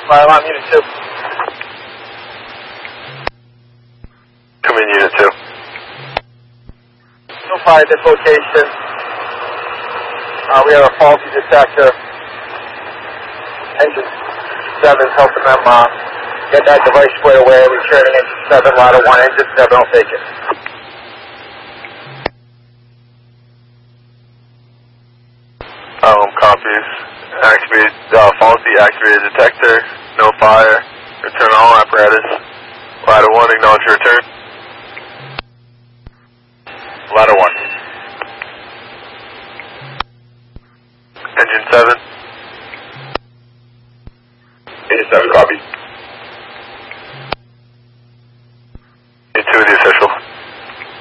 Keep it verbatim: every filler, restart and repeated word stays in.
Fire alarm, Unit two. Come in, Unit two. No fire at this location. Uh, we have a faulty detector. Engine seven helping them uh, get that device squared away. Returning engine seven, ladder one, engine seven, I'll take it. Um, copies. Activate, uh, faulty activated detector. No fire. Return all apparatus. Ladder one, acknowledge your return. Ladder one. Engine seven. Engine seven, copy.